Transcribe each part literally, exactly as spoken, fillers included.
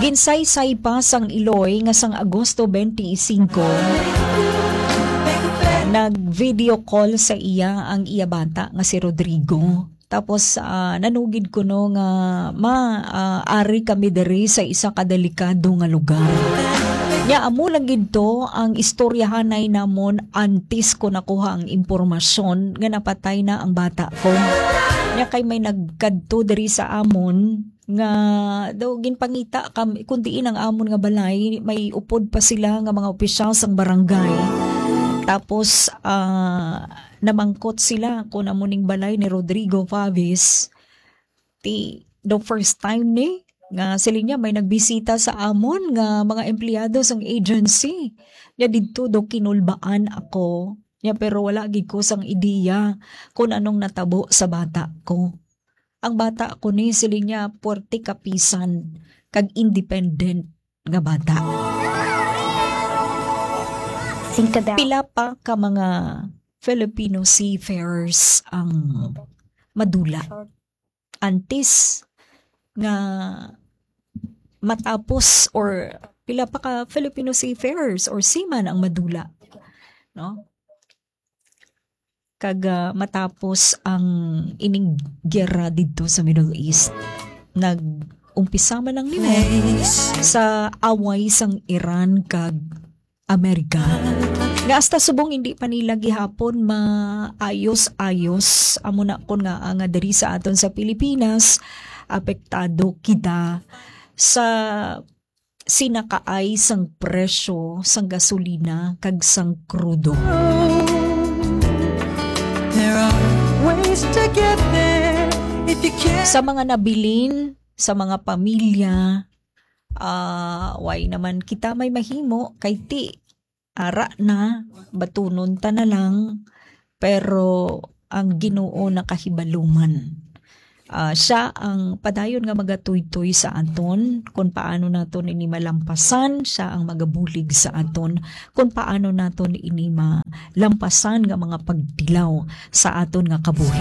Ginsaysay pa sang Iloy nga sang Agosto twenty-five nag-video call sa iya ang iya bata nga si Rodrigo. Tapos uh, nanugid ko no nga ma uh, ari kami diri sa isa kadelikado nga lugar. Nya amo lang gid to ang istoryahanay namon antes ko nakuha ang impormasyon nga napatay na ang bata ko. Nya kay may nagkadto diri sa amon nga daw ginpangita kami kundi ang amon nga balay may upod pa sila nga mga opisyal sang barangay. Tapos uh, namangkot sila kung amuning balay ni Rodrigo Favis. Ti the first time ni nga sila niya may nagbisita sa amon nga mga empleyado sang agency. Nya didto do kinulbaan ako. Nya pero wala gid ko sang ideya kung anong natabo sa bata ko. Ang bata ko ni sila niya puwerte kapisan kag independent nga bata. Pila pa ka mga Filipino seafarers ang madula. Antes nga matapos or pila pa ka Filipino seafarers or seaman ang madula. No? Kag uh, matapos ang ining gera dito sa Middle East, nag-umpisa man lang nila sa away sang Iran kag Amerika. Nga hasta subong hindi pa nila gihapon maayos-ayos amo na kon nga nga diri sa aton sa Pilipinas apektado kita sa sinakaay sang presyo sang gasolina kag sang krudo. There are ways to get there if you can. Sa mga nabilin, sa mga pamilya, uh, why naman kita may mahimo kay ti ara na batunon ta na lang pero ang Ginoo nakahibaluman. Uh, siya ang padayon nga magatuytoy sa aton kung paano naton ini malampasan, siya ang magabulig sa aton kung paano naton ini malampasan nga mga pagdilaw sa aton nga kabuhi.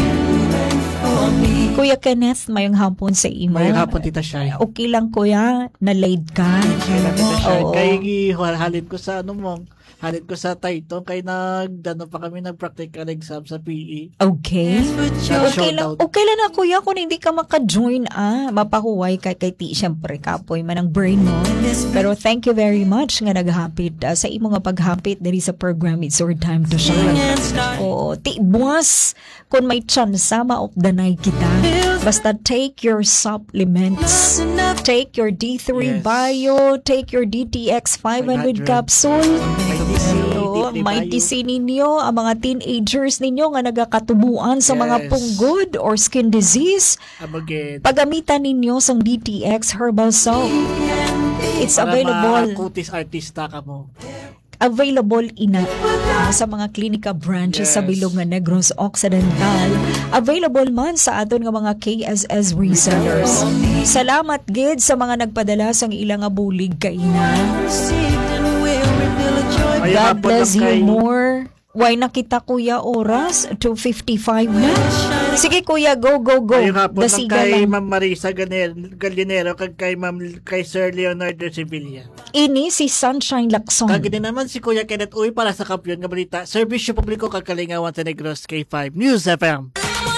Kuya Kenneth, mayong hapon sa imo. Mayong hapon, Tita Shai. Okay lang, kuya, na-laid ka. Okay lang, Tita Shai. Oo. Kaya halit ko sa ano mo, halit ko sa Taito, kaya nagdano pa kami nag-practical exam sa P E. Okay. Okay lang, okay lang na, kuya, kung hindi ka maka-join, ah, mapahuway kay kay ti, syempre, kapoy man ang brain mo. Pero thank you very much nga naghapit uh, sa imo nga paghapit diri sa program It's Your Time to Shine. Oo, ti, buwas, kung may chance, maopdanay kita. Basta take your supplements. Take your D three yes. Bio, take your D T X five hundred capsule. Oo, may T C ninyo, ang mga teenagers ninyo nga nagakatubuan sa yes. mga punggod or skin disease. Pagamitan ninyo sang D T X herbal soap. It's para available. Kutis artista ka mo. Available ina uh, sa mga klinika branches yes. sa Bilog nga Negros Occidental. Available man sa aton nga mga K S S resellers. Salamat gid sa mga nagpadala sang ilang bulig kaina. God bless you more. Why nakita kuya oras? two fifty-five na. Sige kuya, go, go, go. Ayun hapon lang kay Ma'am Marisa Gallinero kag kay Ma'am kay Sir Leonardo Sevilla. Ini si Sunshine Lacson. Kag din naman si Kuya Kenneth Uy para sa kampiyon nga balita. Serbisyo publiko kag kalingawan sa Negros K five News F M.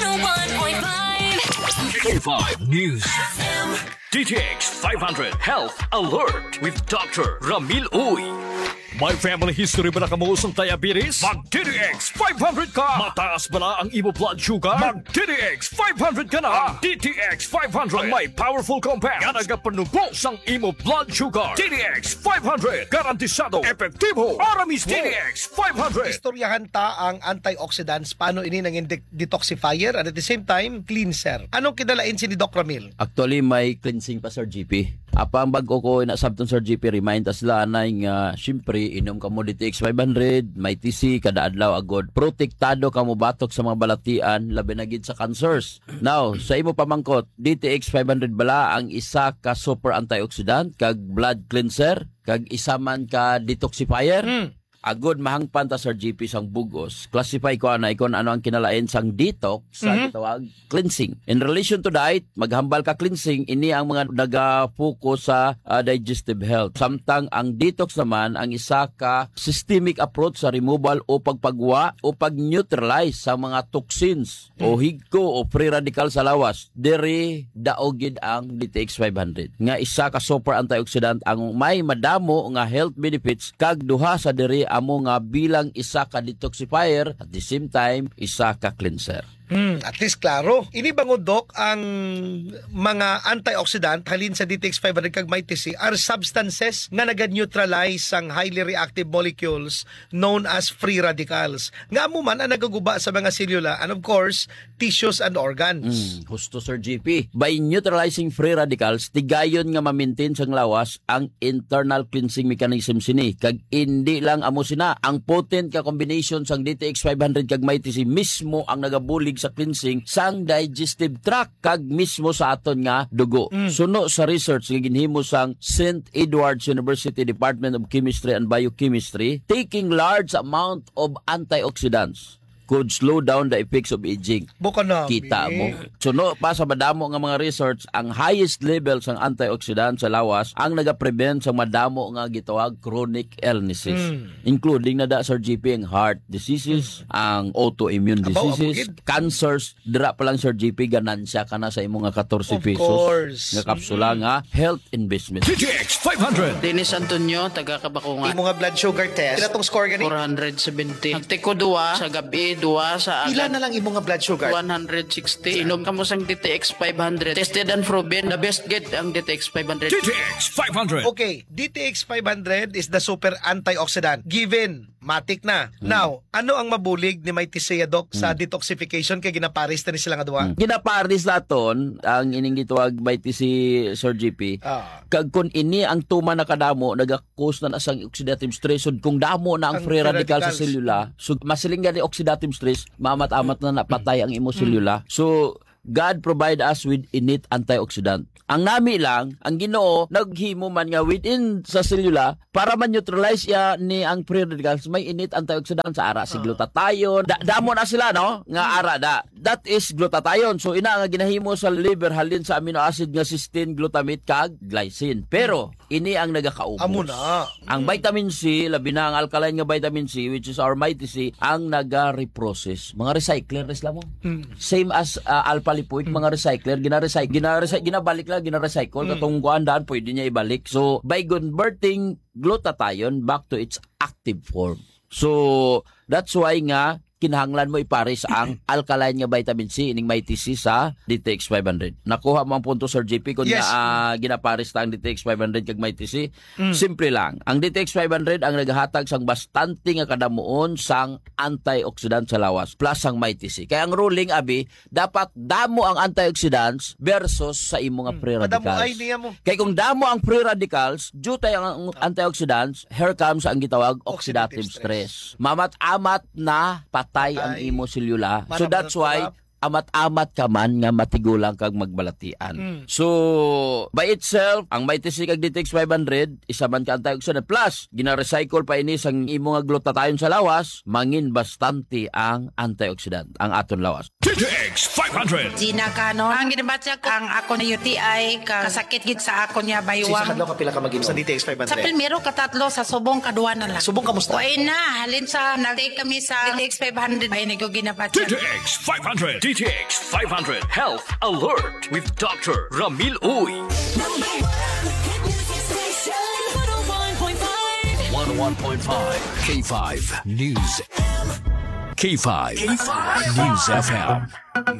K five News F M. D T X five hundred Health Alert with Doctor Ramil Uy. May family history ba na kamuusong diabetes? Mag-D T X five hundred ka! Mataas ba na ang imo blood sugar? Mag-D T X five hundred ka na! Ang D T X five hundred ang may powerful compound nga nagapanubo sang imo blood sugar. D T X five hundred garantisado, epektibo, para mismo. D T X five hundred. Istoryahan ta ang antioxidants, paano ini nanging de- detoxifier and at the same time cleanser. Anong kidalain si ni Doc Ramil? Actually may cleansing pa Sir G P. Apa ang bago ko na sabton Sir G P remind us la na nga syempre inom ka mo D T X five hundred, may T C kada adlaw agod. Protektado ka mo batok sa mga balatian labi na gid sa cancers. Now, sa imo pamangkot, D T X five hundred bala ang isa ka super antioxidant kag blood cleanser kag isa man ka detoxifier. Mm. agod mahangpan ta Sir G P sang bugos, classify ko na ikon ano ang kinalain sang detox sa Mhm. gitawag cleansing. In relation to that, maghambal ka cleansing, ini ang mga naga-focus sa ah, digestive health. Samtang ang detox naman ang isa ka systemic approach sa removal o pagpagwa o pag-neutralize sa mga toxins o higko o free radical sa lawas. Diri daogid ang D T X five hundred nga isa ka super antioxidant ang may madamo nga health benefits kag duha sa diri amo nga bilang isa ka detoxifier at the same time isa ka cleanser. Hmm, at least klaro. Ini bangod Dok ang mga antioxidant halin sa D T X five hundred kag may T C are substances nga naga-neutralize ang highly reactive molecules known as free radicals. Nga mo man ang nagaguba sa mga selula and of course tissues and organs. Mm, husto Sir G P. By neutralizing free radicals, tigayon nga ma-maintain sang lawas ang internal cleansing mechanism sini. Kag hindi lang amo sina, ang potent ka combination sang D T X five hundred kag may T C mismo ang nagabulig sa cleansing sang digestive tract kag mismo sa aton nga dugo. Suno sa research nga ginhimo sang Saint Edward's University Department of Chemistry and Biochemistry, taking large amount of antioxidants could slow down the effects of aging. Buka na. Kita mo. Suno pa sa madamo nga mga research, ang highest level sang antioxidant sa lawas ang nagaprevent sa madamo nga gitawag chronic illnesses. Including na da Sir G P ang heart diseases, ang autoimmune Abaw, diseases, abugid. cancers, dira pa lang Sir G P ganansya ka na sa imong nga fourteen Of pesos course. nga kapsula nga health investment. D T X five hundred. Dennis Antonio, taga Kabakungan. Imo nga blood sugar test. Pila tong score gani? four seventy. Nagtiko duwa sa gabi, duwa sa Pila agad. na lang imo nga blood sugar? one sixty. Inom ka mo sang D T X five hundred. Tested and proven. The best get ang D T X five hundred. D T X five hundred. Okay, D T X five hundred is the super antioxidant. Given, matik na. Now, ano ang mabulig ni may T C Doc sa detoxification kay ginaparis na ni sila nga duwa? Ginaparis laton ang ining gitawag by T C Sir G P. Ah. Kag kun ini ang tuma na kadamo naga-cause na asang oxidative stress sud kung damo na ang, Ang free free radical sa radicals. selula so masiling gani oxidative stress mamat-amat na napatay ang imo selula. So God provide us with innate antioxidant. Ang nami lang, ang Ginoo naghimo man nga within sa selula para man-neutralize ya ni ang free radicals may innate antioxidant sa ara si glutathione. Da, damo na sila no nga ara da. That is glutathione. So ina nga ginahimo sa liver halin sa amino acid nga cysteine, glutamate kag glycine. Pero ini ang nagakaubos. Amo na. Ang vitamin C, labi na ang alkaline nga vitamin C which is our mighty C, ang naga-reprocess. Mga recycler res mo. Same as uh, alpha lipoid, mga recycler, gina-recycle, gina-recycle, ginabalik lang, gina-recycle, katong kuandaan, pwede niya ibalik. So, by converting glutathione back to its active form. So, that's why nga, kinahanglan mo ipares ang alkaline nga vitamin C ining may T C sa D T X five hundred. Nakuha mo ang punto Sir J P kung Yes. na uh, ginapares ta ang D T X five hundred kag may T C. Simple lang. Ang D T X five hundred ang nagahatag sang bastante nga kadamuon sang antioxidant sa lawas plus ang may T C. Kaya ang ruling abi dapat damo ang antioxidants versus sa imo nga free Madamo ay radicals. niya mo. Kaya kung damo ang free radicals, due tayo ang antioxidants, here comes ang gitawag oxidative, Oxidative stress. Mamat-amat na patay ang Patay. imo selula. So Manaman that's ang why tulap. amat-amat ka man nga matigulang kag magbalatian. So, by itself, ang may T C kag D T X five hundred, isa man ka antioxidant. Plus, gina-recycle pa ini sang imo nga glutathione sa lawas, mangin bastante ang antioxidant, ang aton lawas. D T X five hundred. Gina Kano. Ang ginabatya ko, ang ako na U T I, ka, kasakit gid sa ako niya Sa baywang. kadlaw ka pila ka mag sa D T X five Sa hundred. primero, katatlo, sa subong, kaduwa na lang. Subong kamusta? Uy na, halin sa, nag-take kami sa D T X five hundred. Ay, nag D ginabatya. T X five hundred. D T X five hundred Health Alert with Doctor Ramil Uy. one oh one point five K five News. K five News F M.